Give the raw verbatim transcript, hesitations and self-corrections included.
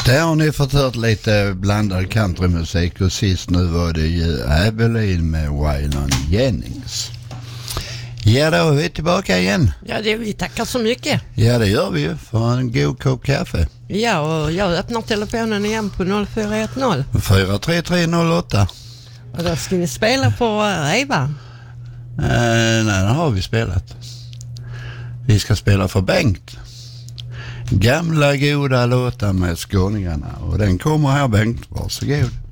Där har ni fått hört lite blandad countrymusik och sist nu var det ju Abilene med Waylon Jennings. Ja, då är vi tillbaka igen. Ja, det vi tackar så mycket. Ja, det gör vi ju för en god kopp kaffe. Ja, och jag öppnar telefonen igen på noll fyra ett noll fyra tre tre noll åtta. Och då ska vi spela på Eva. Eh, nej, det har vi spelat. Vi ska spela för Bengt. Gamla goda låtar med skåningarna. Och den kommer här, Bengt. Varsågod.